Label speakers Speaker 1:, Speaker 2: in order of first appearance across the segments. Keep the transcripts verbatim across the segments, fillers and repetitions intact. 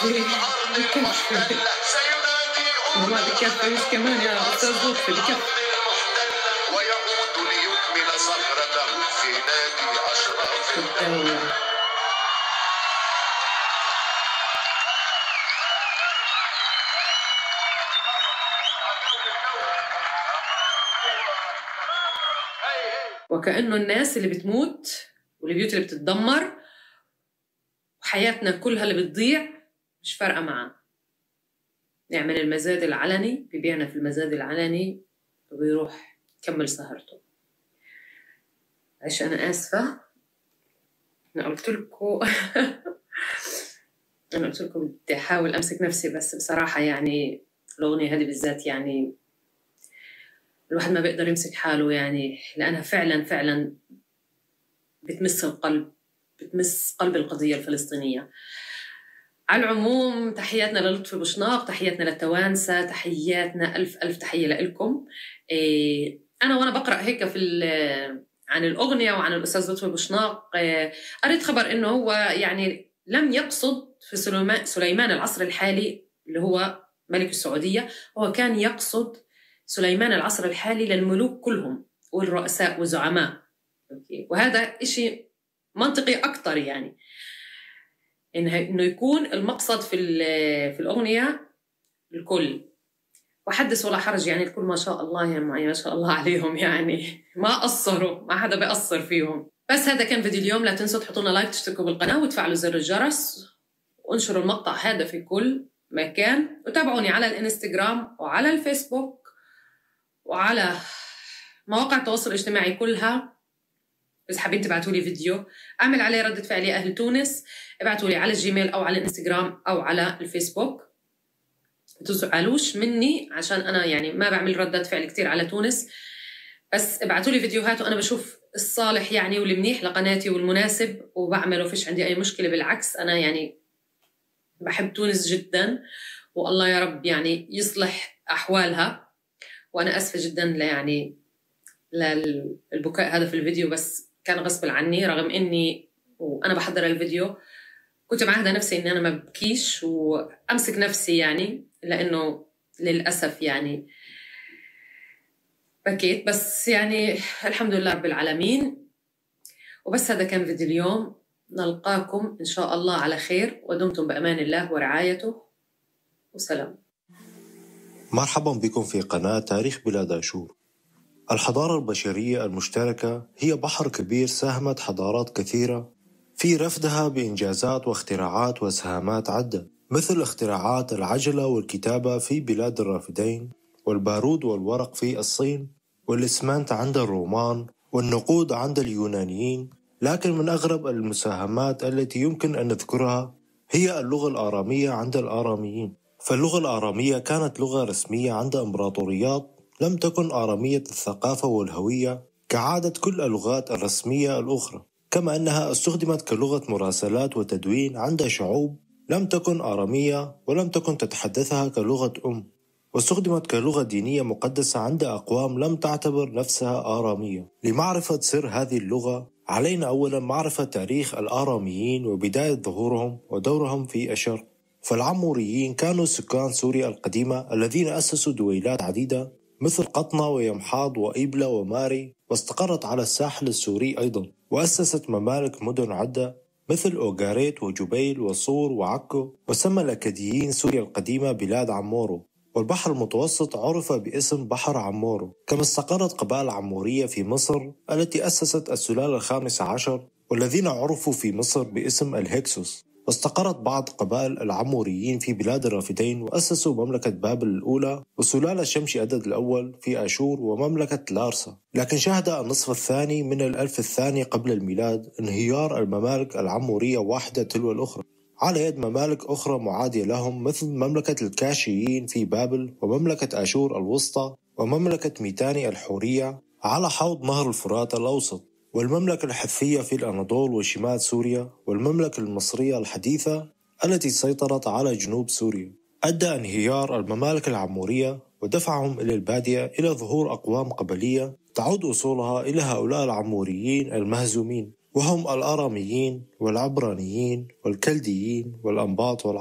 Speaker 1: وما بكفي مش كمان يا أستاذ لطفي بكفي.
Speaker 2: ويعود ليكمل صخرته في نادي أشراف الدولة.
Speaker 1: وكأنه الناس اللي بتموت والبيوت اللي بتتدمر وحياتنا كلها اللي بتضيع مش فارقة معاه. يعمل المزاد العلني، بيبيعنا في المزاد العلني وبيروح يكمل سهرته. عش أنا آسفة، أنا قلت لكم أنا قلت لكم بدي أحاول أمسك نفسي، بس بصراحة يعني الأغنية هذه بالذات يعني الواحد ما بيقدر يمسك حاله، يعني لأنها فعلا فعلا بتمس القلب، بتمس قلب القضية الفلسطينية. على العموم تحياتنا للطفي بوشناق، تحياتنا للتوانسة، تحياتنا ألف ألف تحية لكم. إيه أنا وأنا بقرأ هيك في عن الأغنية وعن الأستاذ لطفي بوشناق، إيه قريت خبر إنه هو يعني لم يقصد في سليمان, سليمان العصر الحالي اللي هو ملك السعودية، هو كان يقصد سليمان العصر الحالي للملوك كلهم والرؤساء والزعماء. وهذا إشي منطقي أكتر، يعني إنه يكون المقصد في في الأغنية الكل، وحدث ولا حرج، يعني الكل ما شاء الله، يعني ما شاء الله عليهم، يعني ما قصروا، ما حدا بيقصر فيهم. بس هذا كان فيديو اليوم، لا تنسوا تحطونا لايك، تشتركوا بالقناة وتفعلوا زر الجرس وانشروا المقطع هذا في كل مكان، وتابعوني على الانستغرام وعلى الفيسبوك وعلى مواقع التواصل الاجتماعي كلها. بس حابين تبعتوا لي فيديو اعمل عليه ردة فعل يا اهل تونس، ابعتوا لي على الجيميل او على الانستغرام او على الفيسبوك. ما تزعلوش مني عشان انا يعني ما بعمل ردات فعل كتير على تونس، بس ابعتوا لي فيديوهات وانا بشوف الصالح يعني واللي منيح لقناتي والمناسب وبعمله، فيش عندي اي مشكلة. بالعكس انا يعني بحب تونس جدا، والله يا رب يعني يصلح احوالها. وانا اسفة جدا يعني للبكاء هذا في الفيديو، بس كان غصب عني، رغم اني وانا بحضر الفيديو كنت معاهدة نفسي اني انا ما ببكيش وامسك نفسي، يعني لانه للاسف يعني بكيت، بس يعني الحمد لله رب العالمين. وبس هذا كان فيديو اليوم، نلقاكم ان شاء الله على خير، ودمتم بامان الله ورعايته، وسلام.
Speaker 3: مرحبا بكم في قناة تاريخ بلاد آشور. الحضارة البشرية المشتركة هي بحر كبير ساهمت حضارات كثيرة في رفدها بإنجازات واختراعات وسهامات عدة، مثل اختراعات العجلة والكتابة في بلاد الرافدين، والبارود والورق في الصين، والإسمنت عند الرومان، والنقود عند اليونانيين. لكن من أغرب المساهمات التي يمكن أن نذكرها هي اللغة الآرامية عند الآراميين. فاللغة الآرامية كانت لغة رسمية عند إمبراطوريات لم تكن آرامية الثقافة والهوية كعادة كل اللغات الرسمية الأخرى، كما أنها استخدمت كلغة مراسلات وتدوين عند شعوب لم تكن آرامية ولم تكن تتحدثها كلغة أم، واستخدمت كلغة دينية مقدسة عند أقوام لم تعتبر نفسها آرامية. لمعرفة سر هذه اللغة علينا أولا معرفة تاريخ الآراميين وبداية ظهورهم ودورهم في الشرق. فالعموريين كانوا سكان سوريا القديمة الذين أسسوا دويلات عديدة مثل قطنة ويمحاض وإبلة وماري، واستقرت على الساحل السوري أيضا، وأسست ممالك مدن عدة مثل أوغاريت وجبيل وصور وعكو. وسمى الأكاديين سوريا القديمة بلاد عمورو، والبحر المتوسط عرف باسم بحر عمورو. كما استقرت قبائل عمورية في مصر التي أسست السلالة الخامسة عشر، والذين عرفوا في مصر باسم الهكسوس. واستقرت بعض قبائل العموريين في بلاد الرافدين وأسسوا مملكة بابل الأولى وسلالة شمشي أدد الأول في آشور ومملكة لارسا. لكن شهد النصف الثاني من الألف الثاني قبل الميلاد انهيار الممالك العمورية واحدة تلو الأخرى على يد ممالك أخرى معادية لهم، مثل مملكة الكاشيين في بابل ومملكة آشور الوسطى ومملكة ميتاني الحورية على حوض نهر الفرات الأوسط، والمملكة الحثية في الأناضول وشمال سوريا، والمملكة المصرية الحديثة التي سيطرت على جنوب سوريا. أدى انهيار الممالك العمورية ودفعهم إلى البادية إلى ظهور أقوام قبلية تعود أصولها إلى هؤلاء العموريين المهزومين، وهم الآراميين والعبرانيين والكلديين والأنباط والعرب.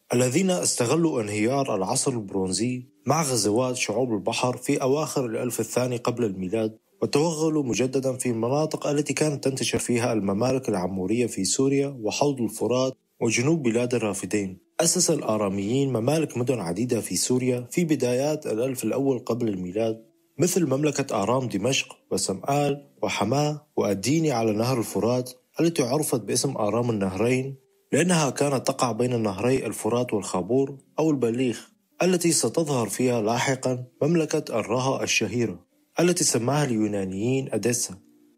Speaker 3: الذين استغلوا انهيار العصر البرونزي مع غزوات شعوب البحر في أواخر الألف الثاني قبل الميلاد، وتوغلوا مجددا في المناطق التي كانت تنتشر فيها الممالك العمورية في سوريا وحوض الفرات وجنوب بلاد الرافدين. أسس الآراميين ممالك مدن عديدة في سوريا في بدايات الألف الأول قبل الميلاد، مثل مملكة آرام دمشق وسمآل وحماة وأديني على نهر الفرات، التي عرفت باسم آرام النهرين لأنها كانت تقع بين النهري الفرات والخابور أو البليخ، التي ستظهر فيها لاحقا مملكة الرها الشهيرة التي سماها اليونانيين أديسا.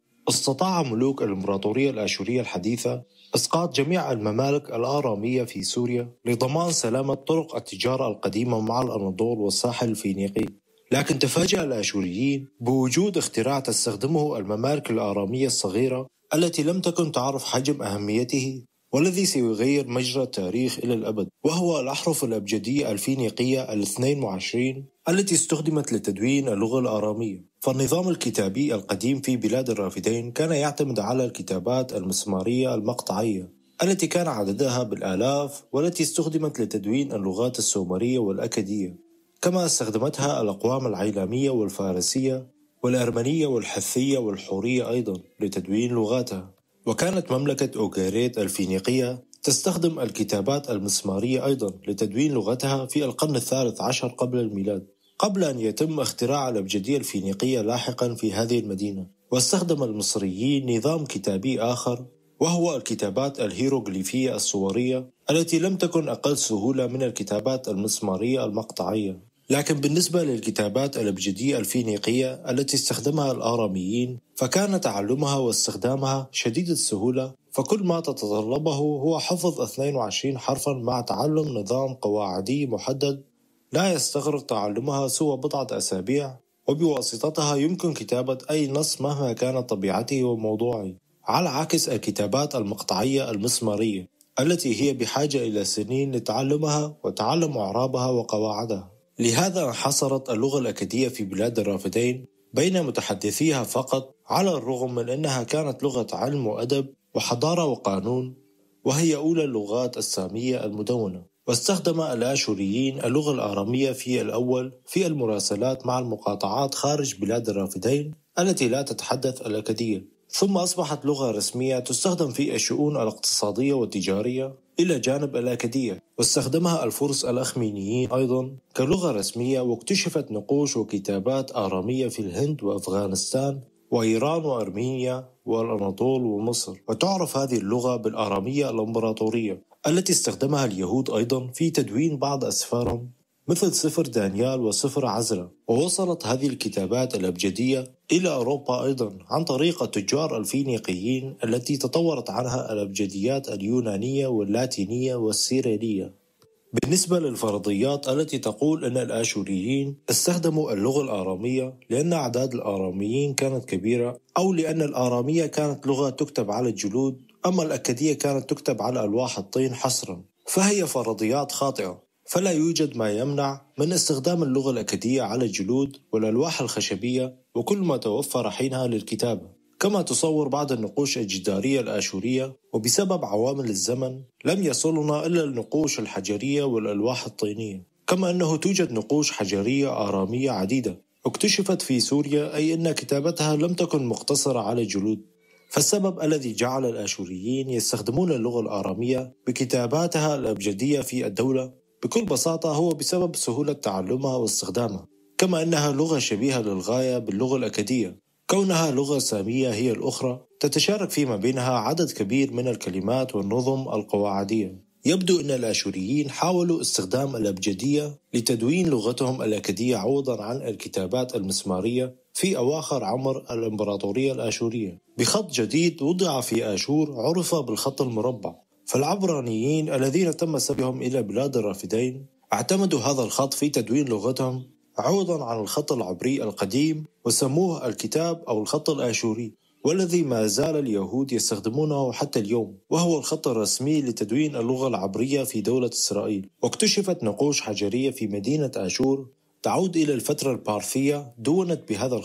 Speaker 3: استطاع ملوك الإمبراطورية الآشورية الحديثة إسقاط جميع الممالك الآرامية في سوريا لضمان سلامة طرق التجارة القديمة مع الأناضول والساحل الفينيقي. لكن تفاجأ الآشوريين بوجود اختراع تستخدمه الممالك الآرامية الصغيرة التي لم تكن تعرف حجم أهميته والذي سيغير مجرى التاريخ إلى الأبد، وهو الأحرف الأبجدية الفينيقية الاثنين وعشرين التي استخدمت لتدوين اللغة الآرامية. فالنظام الكتابي القديم في بلاد الرافدين كان يعتمد على الكتابات المسمارية المقطعية التي كان عددها بالآلاف، والتي استخدمت لتدوين اللغات السومرية والأكدية، كما استخدمتها الأقوام العيلامية والفارسية والأرمنية والحثية والحورية أيضا لتدوين لغاتها. وكانت مملكة أوغاريت الفينيقية تستخدم الكتابات المسمارية أيضا لتدوين لغتها في القرن الثالث عشر قبل الميلاد، قبل أن يتم اختراع الأبجدية الفينيقية لاحقا في هذه المدينة. واستخدم المصريين نظام كتابي آخر وهو الكتابات الهيروغليفية الصورية التي لم تكن أقل سهولة من الكتابات المسمارية المقطعية. لكن بالنسبة للكتابات الأبجدية الفينيقية التي استخدمها الآراميين فكان تعلمها واستخدامها شديد السهولة، فكل ما تتطلبه هو حفظ اثنين وعشرين حرفا مع تعلم نظام قواعدي محدد لا يستغرق تعلمها سوى بضعة أسابيع، وبواسطتها يمكن كتابة أي نص مهما كانت طبيعته وموضوعه، على عكس الكتابات المقطعية المسمارية التي هي بحاجة إلى سنين لتعلمها وتعلم أعرابها وقواعدها. لهذا انحصرت اللغة الأكدية في بلاد الرافدين بين متحدثيها فقط، على الرغم من أنها كانت لغة علم وأدب وحضارة وقانون، وهي أولى اللغات السامية المدونة. واستخدم الآشوريين اللغة الآرامية في الأول في المراسلات مع المقاطعات خارج بلاد الرافدين التي لا تتحدث الأكدية، ثم أصبحت لغة رسمية تستخدم في الشؤون الاقتصادية والتجارية إلى جانب الأكدية. واستخدمها الفرس الأخمينيين أيضا كلغة رسمية، واكتشفت نقوش وكتابات آرامية في الهند وأفغانستان وإيران وأرمينيا والأناضول ومصر. وتعرف هذه اللغة بالآرامية الإمبراطورية التي استخدمها اليهود أيضا في تدوين بعض أسفارهم مثل سفر دانيال وسفر عزرا. ووصلت هذه الكتابات الأبجدية إلى أوروبا أيضا عن طريق التجار الفينيقيين التي تطورت عنها الأبجديات اليونانية واللاتينية والسيريلية. بالنسبة للفرضيات التي تقول أن الآشوريين استخدموا اللغة الآرامية لأن أعداد الآراميين كانت كبيرة، أو لأن الآرامية كانت لغة تكتب على الجلود أما الأكدية كانت تكتب على ألواح الطين حصرا، فهي فرضيات خاطئة. فلا يوجد ما يمنع من استخدام اللغة الأكدية على الجلود والألواح الخشبية وكل ما توفر حينها للكتابة، كما تصور بعض النقوش الجدارية الآشورية. وبسبب عوامل الزمن لم يصلنا إلا النقوش الحجرية والألواح الطينية، كما أنه توجد نقوش حجرية آرامية عديدة اكتشفت في سوريا، أي أن كتابتها لم تكن مقتصرة على الجلود. فالسبب الذي جعل الآشوريين يستخدمون اللغة الآرامية بكتاباتها الأبجدية في الدولة بكل بساطة هو بسبب سهولة تعلمها واستخدامها، كما أنها لغة شبيهة للغاية باللغة الأكدية، كونها لغة سامية هي الأخرى تتشارك فيما بينها عدد كبير من الكلمات والنظم القواعدية. يبدو أن الآشوريين حاولوا استخدام الأبجدية لتدوين لغتهم الأكدية عوضا عن الكتابات المسمارية في أواخر عمر الإمبراطورية الآشورية بخط جديد وضع في آشور عرف بالخط المربع. فالعبرانيين الذين تم سبيهم إلى بلاد الرافدين اعتمدوا هذا الخط في تدوين لغتهم عوضا عن الخط العبري القديم، وسموه الكتاب أو الخط الآشوري، والذي ما زال اليهود يستخدمونه حتى اليوم، وهو الخط الرسمي لتدوين اللغة العبرية في دولة إسرائيل. واكتشفت نقوش حجرية في مدينة آشور تعود إلى الفترة البارثية دونت بهذا الخط،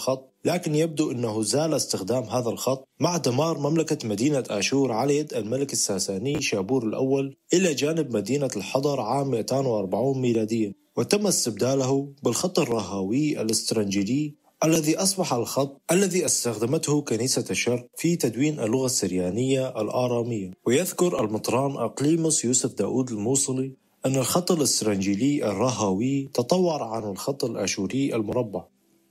Speaker 3: لكن يبدو أنه زال استخدام هذا الخط مع دمار مملكة مدينة آشور على يد الملك الساساني شابور الأول إلى جانب مدينة الحضر عام مئتين وأربعين ميلادية، وتم استبداله بالخط الرهاوي الاسترنجيلي الذي أصبح الخط الذي استخدمته كنيسة الشرق في تدوين اللغة السريانية الآرامية. ويذكر المطران أقليموس يوسف داود الموصلي أن الخط الاسترنجيلي الرهاوي تطور عن الخط الآشوري المربع.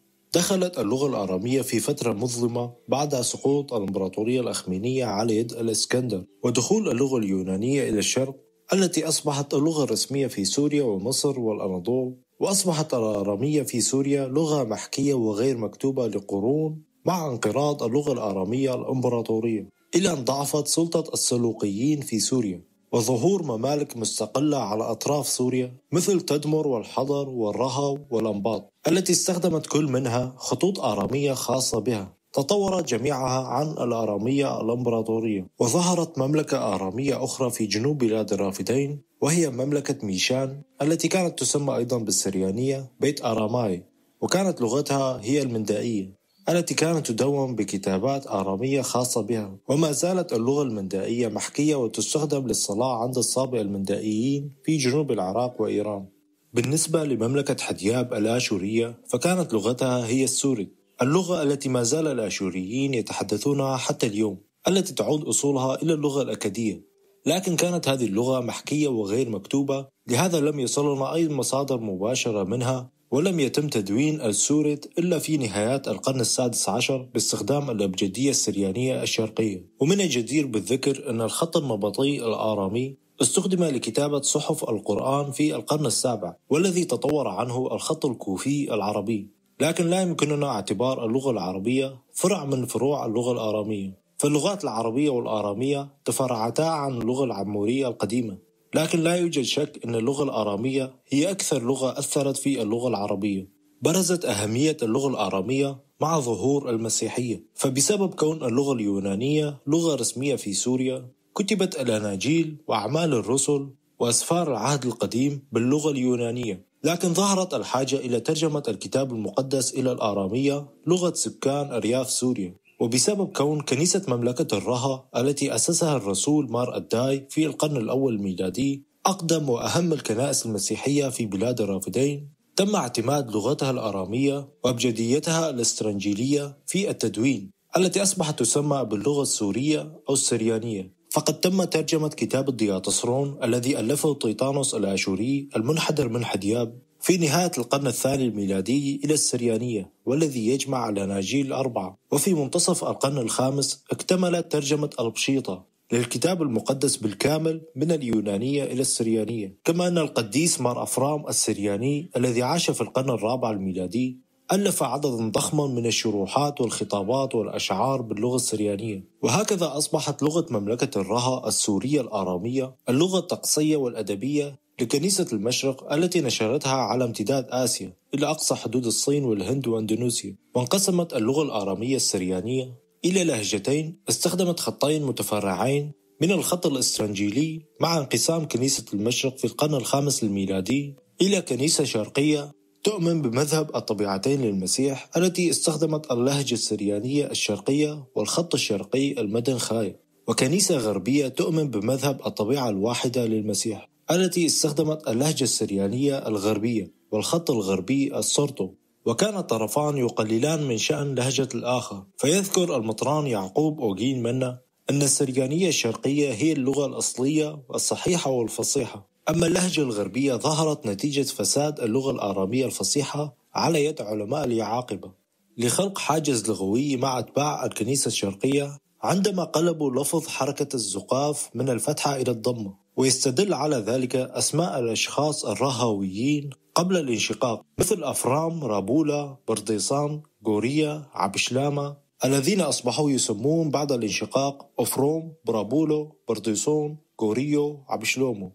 Speaker 3: دخلت اللغة الآرامية في فترة مظلمة بعد سقوط الإمبراطورية الأخمينية على يد الإسكندر ودخول اللغة اليونانية إلى الشرق التي أصبحت اللغة الرسمية في سوريا ومصر والأناضول، وأصبحت الآرامية في سوريا لغة محكية وغير مكتوبة لقرون مع انقراض اللغة الآرامية الإمبراطورية، إلى أن ضعفت سلطة السلوقيين في سوريا وظهور ممالك مستقلة على أطراف سوريا مثل تدمر والحضر والرهو والأنباط التي استخدمت كل منها خطوط آرامية خاصة بها تطورت جميعها عن الآرامية الإمبراطورية. وظهرت مملكة آرامية أخرى في جنوب بلاد الرافدين وهي مملكة ميشان التي كانت تسمى أيضا بالسريانية بيت آراماي، وكانت لغتها هي المندائية التي كانت تدون بكتابات آرامية خاصة بها. وما زالت اللغة المندائية محكية وتستخدم للصلاة عند الصابئة المندائيين في جنوب العراق وإيران. بالنسبة لمملكة حدياب الآشورية فكانت لغتها هي السوري، اللغة التي ما زال الآشوريين يتحدثونها حتى اليوم، التي تعود أصولها إلى اللغة الأكدية، لكن كانت هذه اللغة محكية وغير مكتوبة، لهذا لم يصلنا أي مصادر مباشرة منها، ولم يتم تدوين السوريت إلا في نهايات القرن السادس عشر باستخدام الأبجدية السريانية الشرقية. ومن الجدير بالذكر أن الخط النبطي الآرامي استخدم لكتابة صحف القرآن في القرن السابع، والذي تطور عنه الخط الكوفي العربي، لكن لا يمكننا اعتبار اللغة العربية فرع من فروع اللغة الآرامية، فاللغات العربية والآرامية تفرعتا عن اللغة العمورية القديمة، لكن لا يوجد شك أن اللغة الآرامية هي أكثر لغة أثرت في اللغة العربية. برزت أهمية اللغة الآرامية مع ظهور المسيحية، فبسبب كون اللغة اليونانية لغة رسمية في سوريا كتبت الأناجيل وأعمال الرسل وأسفار العهد القديم باللغة اليونانية، لكن ظهرت الحاجة إلى ترجمة الكتاب المقدس إلى الآرامية لغة سكان أرياف سوريا. وبسبب كون كنيسة مملكة الرها التي أسسها الرسول مار الداي في القرن الأول الميلادي أقدم وأهم الكنائس المسيحية في بلاد الرافدين، تم اعتماد لغتها الآرامية وأبجديتها الاسترنجيلية في التدوين التي أصبحت تسمى باللغة السورية أو السريانية. فقد تم ترجمة كتاب الدياطسرون الذي ألفه طيطانوس الآشوري المنحدر من حدياب في نهاية القرن الثاني الميلادي إلى السريانية، والذي يجمع الأناجيل الأربعة. وفي منتصف القرن الخامس اكتملت ترجمة البشيطة للكتاب المقدس بالكامل من اليونانية إلى السريانية. كما أن القديس مار أفرام السرياني الذي عاش في القرن الرابع الميلادي ألف عددا ضخما من الشروحات والخطابات والأشعار باللغة السريانية. وهكذا أصبحت لغة مملكة الرها السورية الآرامية اللغة الطقسية والأدبية لكنيسة المشرق التي نشرتها على امتداد آسيا إلى أقصى حدود الصين والهند وأندونيسيا. وانقسمت اللغة الآرامية السريانية إلى لهجتين استخدمت خطين متفرعين من الخط الإسرنجيلي، مع انقسام كنيسة المشرق في القرن الخامس الميلادي إلى كنيسة شرقية تؤمن بمذهب الطبيعتين للمسيح التي استخدمت اللهجة السريانية الشرقية والخط الشرقي المدن خاي، وكنيسة غربية تؤمن بمذهب الطبيعة الواحدة للمسيح التي استخدمت اللهجة السريانية الغربية والخط الغربي السرطو، وكان الطرفان يقللان من شأن لهجة الآخر. فيذكر المطران يعقوب أوغين منا أن السريانية الشرقية هي اللغة الأصلية والصحيحة والفصيحة، أما اللهجة الغربية ظهرت نتيجة فساد اللغة الآرامية الفصيحة على يد علماء اليعاقبة لخلق حاجز لغوي مع أتباع الكنيسة الشرقية عندما قلبوا لفظ حركة الزقاف من الفتحة إلى الضمة. ويستدل على ذلك أسماء الأشخاص الرهاويين قبل الانشقاق مثل أفرام، رابولا، برديصان، غوريا، عبشلامة، الذين أصبحوا يسمون بعد الانشقاق أفروم، برابولو، برديصون، غوريو، عبشلومو.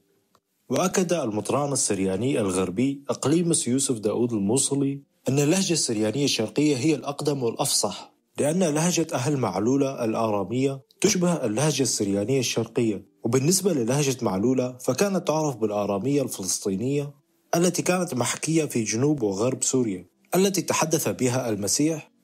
Speaker 3: وأكد المطران السرياني الغربي أقليموس يوسف داود الموصلي أن اللهجة السريانية الشرقية هي الأقدم والأفصح، لأن لهجة أهل معلولة الآرامية تشبه اللهجة السريانية الشرقية. وبالنسبة للهجة معلولة فكانت تعرف بالآرامية الفلسطينية التي كانت محكية في جنوب وغرب سوريا التي تحدث بها المسيح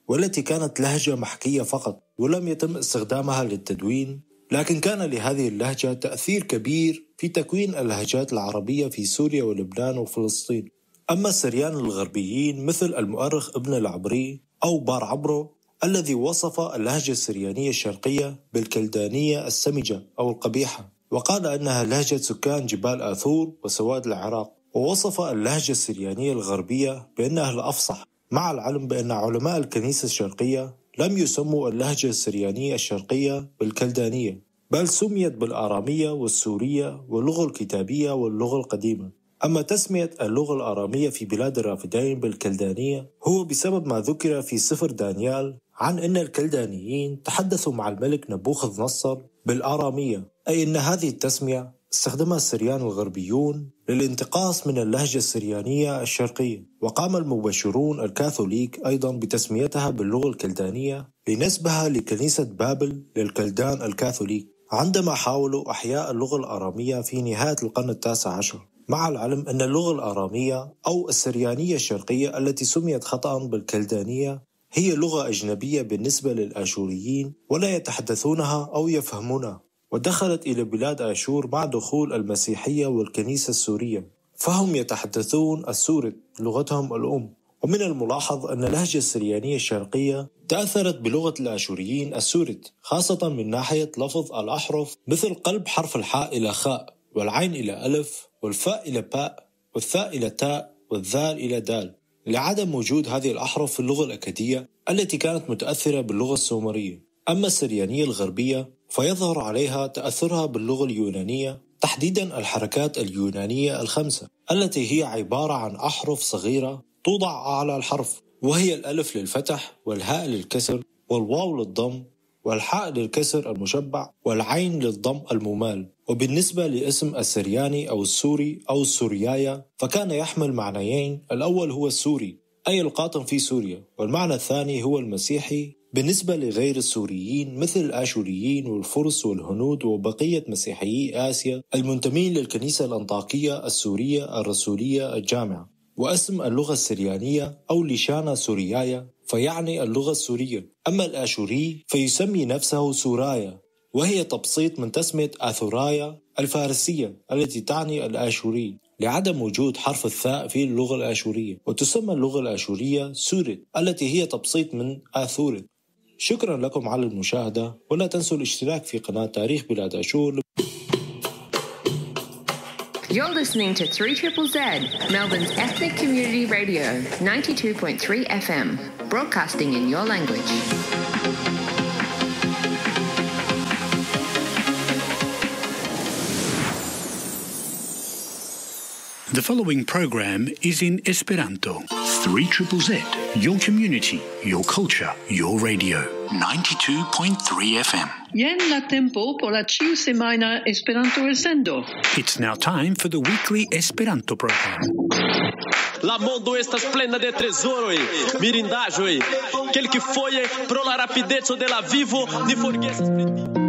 Speaker 3: والتي كانت لهجة محكية فقط ولم يتم استخدامها للتدوين، لكن كان لهذه اللهجة تأثير كبير في تكوين اللهجات العربية في سوريا ولبنان وفلسطين. أما السريان الغربيين مثل المؤرخ ابن العبري أو بار عبرو الذي وصف اللهجة السريانية الشرقية بالكلدانية السمجة أو القبيحة، وقال أنها لهجة سكان جبال آثور وسواد العراق، ووصف اللهجة السريانية الغربية بأنها الأفصح، مع العلم بأن علماء الكنيسة الشرقية لم يسموا اللهجة السريانية الشرقية بالكلدانية، بل سميت بالآرامية والسورية واللغة الكتابية واللغة القديمة. أما تسمية اللغة الآرامية في بلاد الرافدين بالكلدانية هو بسبب ما ذكر في سفر دانيال عن أن الكلدانيين تحدثوا مع الملك نبوخذ نصر بالآرامية، أي أن هذه التسمية استخدمها السريان الغربيون للانتقاص من اللهجة السريانية الشرقية. وقام المبشرون الكاثوليك أيضا بتسميتها باللغة الكلدانية لنسبها لكنيسة بابل للكلدان الكاثوليك عندما حاولوا أحياء اللغة الآرامية في نهاية القرن التاسع عشر، مع العلم أن اللغة الآرامية أو السريانية الشرقية التي سميت خطأ بالكلدانية هي لغة أجنبية بالنسبة للآشوريين ولا يتحدثونها أو يفهمونها، ودخلت إلى بلاد آشور مع دخول المسيحية والكنيسة السورية، فهم يتحدثون السورد لغتهم الأم. ومن الملاحظ أن اللهجة السريانية الشرقية تأثرت بلغة الآشوريين السورد، خاصة من ناحية لفظ الأحرف مثل قلب حرف الحاء إلى خاء، والعين إلى ألف، والفاء إلى باء، والثاء إلى تاء، والذال إلى دال، لعدم وجود هذه الأحرف في اللغة الأكدية التي كانت متأثرة باللغة السومرية. أما السريانية الغربية فيظهر عليها تأثرها باللغة اليونانية، تحديدا الحركات اليونانية الخمسة التي هي عبارة عن أحرف صغيرة توضع على الحرف، وهي الألف للفتح، والهاء للكسر، والواو للضم، والحاء للكسر المشبع، والعين للضم الممال. وبالنسبة لاسم السرياني أو السوري أو السوريايا فكان يحمل معنيين، الأول هو السوري أي القاطن في سوريا، والمعنى الثاني هو المسيحي بالنسبة لغير السوريين مثل الآشوريين والفرس والهنود وبقية مسيحيي آسيا المنتمين للكنيسة الأنطاكية السورية الرسولية الجامعة. واسم اللغة السريانية أو لشانا سوريايا فيعني اللغة السورية. أما الآشوري فيسمي نفسه سورايا، وهي تبسيط من تسمية آثورايا الفارسية التي تعني الآشوري لعدم وجود حرف الثاء في اللغة الآشورية، وتسمى اللغة الآشورية سورد التي هي تبسيط من آثورد. شكرا لكم على المشاهدة، ولا تنسوا الاشتراك في قناة تاريخ بلاد آشور.
Speaker 4: You're listening to three triple Z, Melbourne's ethnic community radio, ninety-two point three F M, broadcasting in your language.
Speaker 5: The following program is in Esperanto. three triple Z, your community, your culture, your radio, ninety-two point three F M.
Speaker 6: Jen la tempo por la ciu semana Esperanto elsendo.
Speaker 5: It's now time for the weekly Esperanto program.
Speaker 7: La mondo estas plena de trezoroj, mirindaĵoj, kelkfoje pro la rapideco de la vivo ni forgesas pri